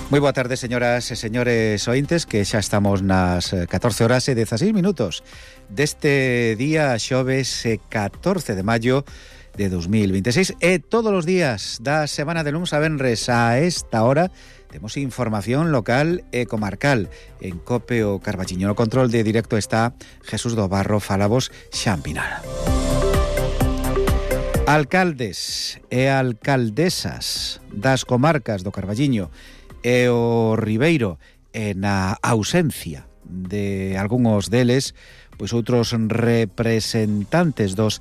Moi boa tarde, señoras e señores ointes, que xa estamos nas 14 horas e 16 minutos deste día xoves 14 de maio de 2026 e todos os días da semana de luns a venres a esta hora temos información local e comarcal en COPE o Carballiño. No control de directo está Jesús do Barro, falabos Xampinal. Alcaldes e alcaldesas das comarcas do Carballiño e o Ribeiro, na ausencia de algúns deles, pois outros representantes dos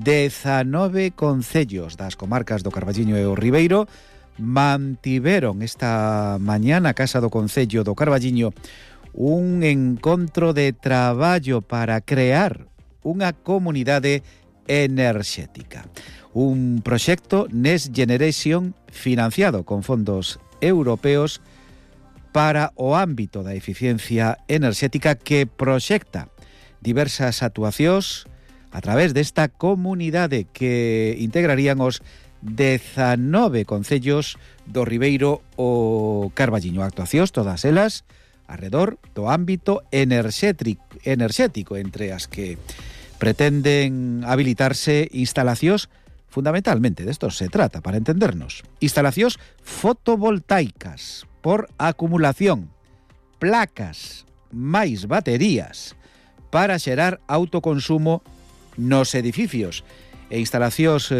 19 concellos das comarcas do Carballiño e o Ribeiro mantiveron esta mañá na Casa do Concello do Carballiño un encontro de traballo para crear unha comunidade enerxética. Un proxecto Next Generation financiado con fondos europeos para o ámbito da eficiencia enerxética que proxecta diversas actuacións a través desta comunidade que integrarían os 19 concellos do Ribeiro o Carballiño. Actuacións todas elas arredor do ámbito enerxético, entre as que pretenden habilitarse instalacións. Fundamentalmente de esto se trata, para entendernos. Instalacións fotovoltaicas por acumulación, placas máis baterías para xerar autoconsumo nos edificios e instalacións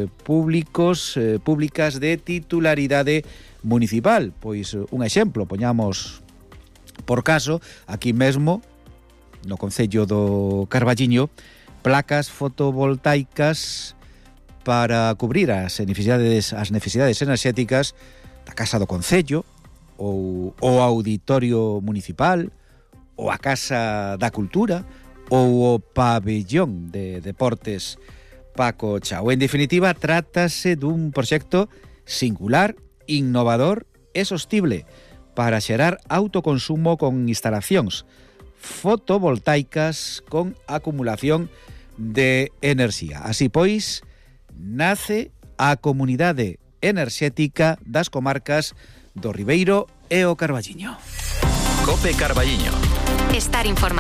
públicas de titularidade municipal. Pois un exemplo, poñamos por caso, aquí mesmo, no concello do Carballiño, placas fotovoltaicas para cubrir as necesidades enerxéticas da Casa do Concello ou o Auditorio Municipal ou a Casa da Cultura ou o Pabellón de Deportes Paco Chao. En definitiva, trátase dun proxecto singular, innovador e sostible para xerar autoconsumo con instalacións fotovoltaicas con acumulación de enerxía. Así pois, nace a comunidade enerxética das comarcas do Ribeiro e o Carballiño. COPE Carballiño. Estar informado.